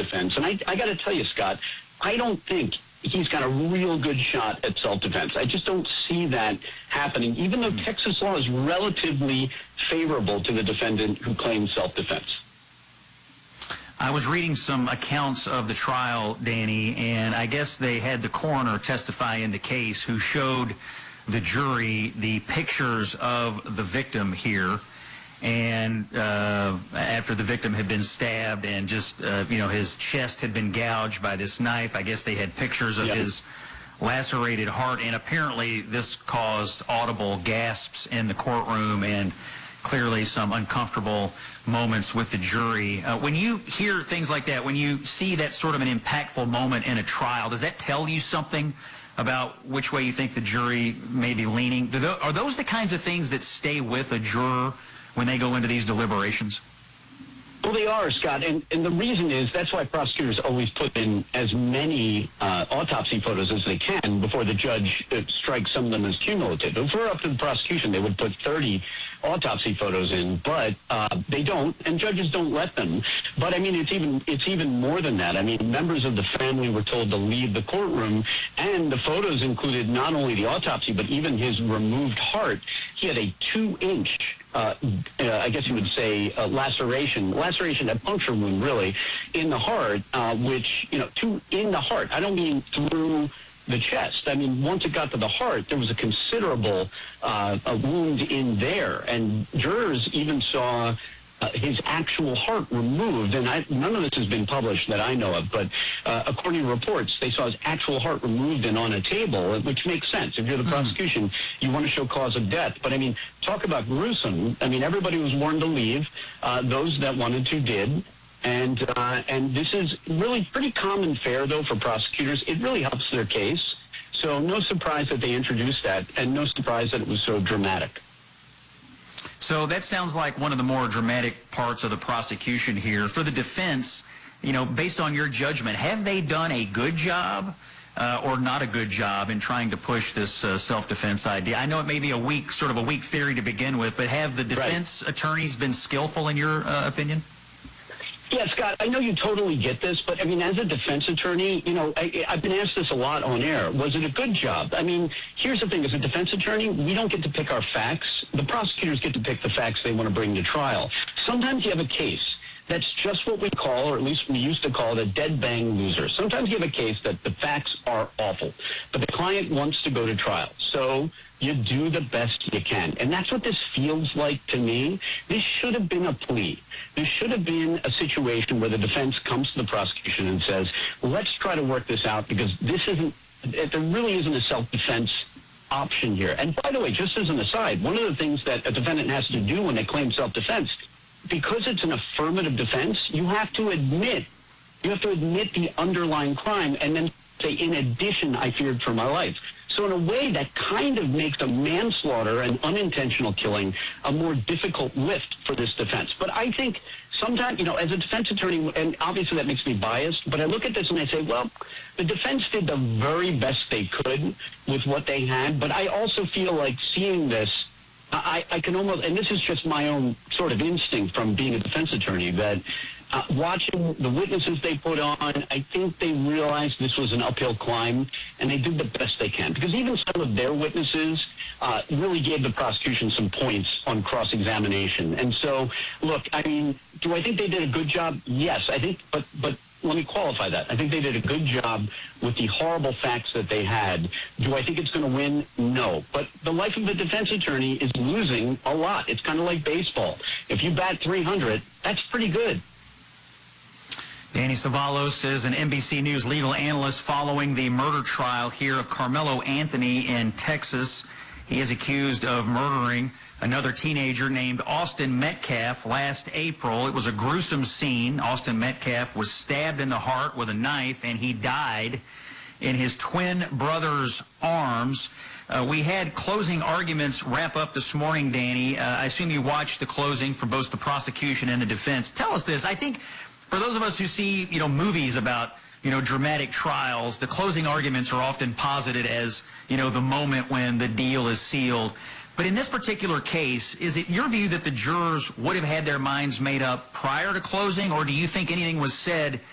self-defense. And I got to tell you, Scott, I don't think he's got a real good shot at self-defense. I just don't see that happening, even though Texas law is relatively favorable to the defendant who claims self-defense. I was reading some accounts of the trial, Danny, and I guess they had the coroner testify in the case who showed the jury the pictures of the victim here. And after the victim had been stabbed and just, his chest had been gouged by this knife, I guess they had pictures of his lacerated heart. And apparently this caused audible gasps in the courtroom and clearly some uncomfortable moments with the jury. When you hear things like that, when you see that sort of an impactful moment in a trial, does that tell you something about which way you think the jury may be leaning? Are those the kinds of things that stay with a juror when they go into these deliberations? Well, they are, Scott, and the reason is that's why prosecutors always put in as many autopsy photos as they can before the judge strikes some of them as cumulative. If we're up to the prosecution, they would put 30 autopsy photos in, but they don't, and judges don't let them. But I mean, it's even more than that. I mean, members of the family were told to leave the courtroom, and the photos included not only the autopsy, but even his removed heart. He had a 2-inch I guess you would say laceration, a puncture wound, really, in the heart, which, in the heart. I don't mean through the chest. I mean, once it got to the heart, there was a considerable a wound in there. And jurors even saw his actual heart removed, and none of this has been published that I know of, but according to reports, they saw his actual heart removed and on a table, which makes sense. If you're the prosecution, you want to show cause of death. But I mean, talk about gruesome. I mean, everybody was warned to leave. Those that wanted to did. And this is really pretty common fare, though, for prosecutors. It really helps their case. So no surprise that they introduced that, and no surprise that it was so dramatic. So that sounds like one of the more dramatic parts of the prosecution here. For the defense, based on your judgment, have they done a good job or not a good job in trying to push this self-defense idea? I know it may be a weak theory to begin with, but have the defense attorneys been skillful in your opinion? Yeah, Scott, I know you totally get this, but I mean, as a defense attorney, I've been asked this a lot on air. Was it a good job? I mean, here's the thing. As a defense attorney, we don't get to pick our facts. The prosecutors get to pick the facts they want to bring to trial. Sometimes you have a case that's just what we call, or at least we used to call it, a dead bang loser. Sometimes you have a case that the facts are awful, but the client wants to go to trial. So you do the best you can. And that's what this feels like to me. This should have been a plea. This should have been a situation where the defense comes to the prosecution and says, let's try to work this out, because there really isn't a self-defense option here. And by the way, just as an aside, one of the things that a defendant has to do when they claim self-defense, because it's an affirmative defense, you have to admit the underlying crime and then say, in addition, I feared for my life. So in a way, that kind of makes a manslaughter and unintentional killing a more difficult lift for this defense. But I think sometimes, as a defense attorney, and obviously that makes me biased, but I look at this and I say, well, the defense did the very best they could with what they had. But I also feel like seeing this, I can almost, and this is just my own sort of instinct from being a defense attorney, that watching the witnesses they put on, I think they realized this was an uphill climb, and they did the best they can. Because even some of their witnesses really gave the prosecution some points on cross-examination. And so, look, I mean, do I think they did a good job? Yes, I think, but let me qualify that. I think they did a good job with the horrible facts that they had. Do I think it's going to win? No. But the life of a defense attorney is losing a lot. It's kind of like baseball. If you bat 300, that's pretty good. Danny Cevallos is an NBC News legal analyst following the murder trial here of Carmelo Anthony in Texas. He is accused of murdering another teenager named Austin Metcalf last April. It was a gruesome scene. Austin Metcalf was stabbed in the heart with a knife, and he died in his twin brother's arms. We had closing arguments wrap up this morning, Danny. I assume you watched the closing for both the prosecution and the defense. Tell us this. I think for those of us who see, movies about, dramatic trials, the closing arguments are often posited as, the moment when the deal is sealed. But in this particular case, is it your view that the jurors would have had their minds made up prior to closing, or do you think anything was said